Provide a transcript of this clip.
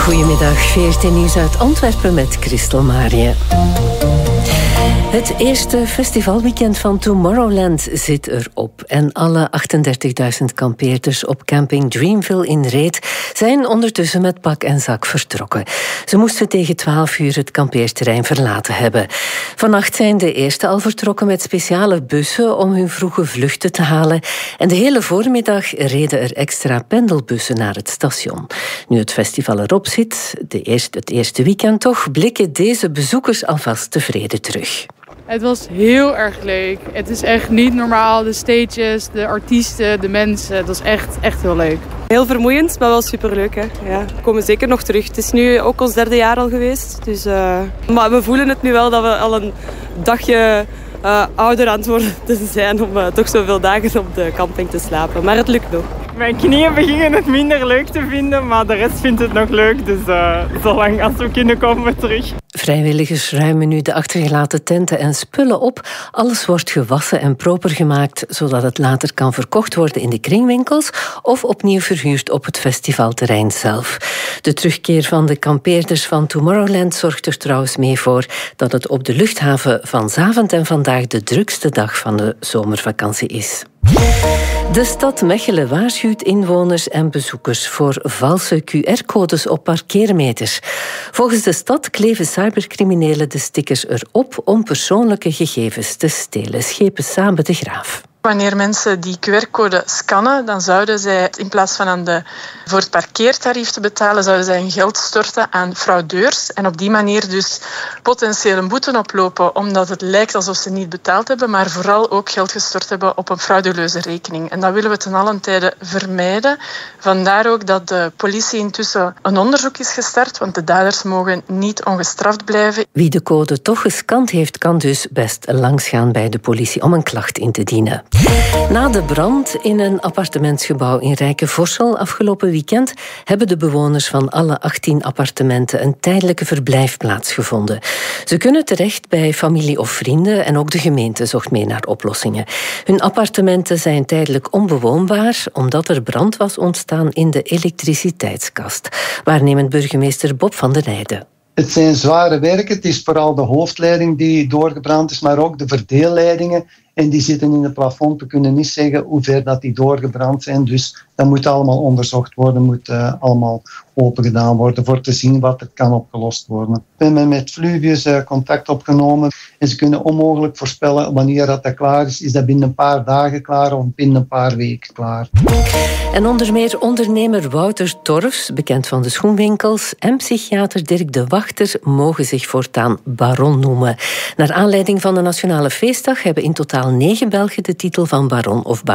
Goedemiddag, VRT Nieuws uit Antwerpen met Christel Marië. Het eerste festivalweekend van Tomorrowland zit erop. En alle 38.000 kampeerders op camping Dreamville in Reet zijn ondertussen met pak en zak vertrokken. Ze moesten tegen 12 uur het kampeerterrein verlaten hebben. Vannacht zijn de eerste al vertrokken met speciale bussen om hun vroege vluchten te halen. En de hele voormiddag reden er extra pendelbussen naar het station. Nu het festival erop zit, het eerste weekend toch, blikken deze bezoekers alvast tevreden terug. Het was heel erg leuk. Het is echt niet normaal. De stages, de artiesten, de mensen. Het was echt heel leuk. Heel vermoeiend, maar wel superleuk. Hè? Ja, we komen zeker nog terug. Het is nu ook ons 3e jaar al geweest. Dus, maar we voelen het nu wel dat we al een dagje ouder aan het worden zijn om toch zoveel dagen op de camping te slapen. Maar het lukt nog. Mijn knieën beginnen het minder leuk te vinden, maar de rest vindt het nog leuk. Dus zolang als we kunnen komen we terug. Vrijwilligers ruimen nu de achtergelaten tenten en spullen op. Alles wordt gewassen en proper gemaakt, zodat het later kan verkocht worden in de kringwinkels of opnieuw verhuurd op het festivalterrein zelf. De terugkeer van de kampeerders van Tomorrowland zorgt er trouwens mee voor dat het op de luchthaven vanavond en vandaag de drukste dag van de zomervakantie is. De stad Mechelen waarschuwt inwoners en bezoekers voor valse QR-codes op parkeermeters. Volgens de stad kleven cybercriminelen de stickers erop om persoonlijke gegevens te stelen. Schepen Sabe de Graaf. Wanneer mensen die QR-code scannen, dan zouden zij in plaats van voor het parkeertarief te betalen, zouden zij hun geld storten aan fraudeurs en op die manier dus potentieel een boete oplopen, omdat het lijkt alsof ze niet betaald hebben, maar vooral ook geld gestort hebben op een frauduleuze rekening. En dat willen we ten allen tijde vermijden. Vandaar ook dat de politie intussen een onderzoek is gestart, want de daders mogen niet ongestraft blijven. Wie de code toch gescand heeft, kan dus best langsgaan bij de politie om een klacht in te dienen. Na de brand in een appartementsgebouw in Rijkenvorsel afgelopen weekend hebben de bewoners van alle 18 appartementen een tijdelijke verblijfplaats gevonden. Ze kunnen terecht bij familie of vrienden en ook de gemeente zocht mee naar oplossingen. Hun appartementen zijn tijdelijk onbewoonbaar omdat er brand was ontstaan in de elektriciteitskast. Waarnemend burgemeester Bob van der Rijden. Het zijn zware werken. Het is vooral de hoofdleiding die doorgebrand is, maar ook de verdeelleidingen. En die zitten in het plafond. We kunnen niet zeggen hoe ver dat die doorgebrand zijn. Dus dat moet allemaal onderzocht worden, moet allemaal open gedaan worden voor te zien wat er kan opgelost worden. We hebben met Fluvius contact opgenomen en ze kunnen onmogelijk voorspellen wanneer dat klaar is. Is dat binnen een paar dagen klaar of binnen een paar weken klaar? En onder meer ondernemer Wouter Torfs, bekend van de schoenwinkels, en psychiater Dirk de Wachter mogen zich voortaan baron noemen. Naar aanleiding van de Nationale Feestdag hebben in totaal 9 Belgen de titel van baron of baron